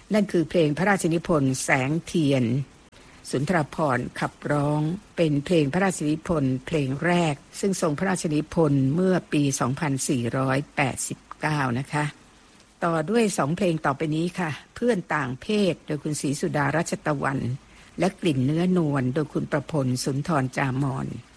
นั่นคือเพลงพระราชนิพนธ์แสงเทียนสุนทรภรณ์ขับร้องเป็นเพลงพระราชนิพนธ์เพลงแรกซึ่งทรงพระราชนิพนธ์เมื่อปี 2489 นะคะต่อด้วย2เพลงต่อไปนี้ค่ะเพื่อนต่างเพศโดยคุณศรีสุดารัชตะวันและกลิ่นเนื้อนวลโดยคุณประพลสุนทรจามร